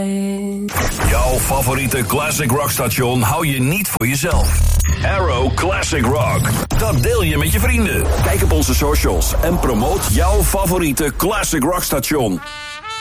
night. Jouw favoriete classic rockstation hou je niet voor jezelf. Arrow Classic Rock. Dat deel je met je vrienden. Kijk op onze socials en promoot jouw favoriete classic rockstation.